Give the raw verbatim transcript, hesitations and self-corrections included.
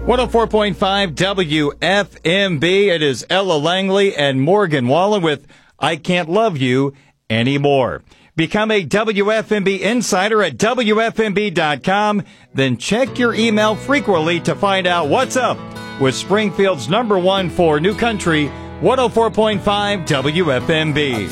one oh four point five W F M B. It is Ella Langley and Morgan Wallen with I Can't Love You Anymore. Become a W F M B insider at W F M B dot com. Then check your email frequently to find out what's up with Springfield's number one for new country, one oh four point five W F M B.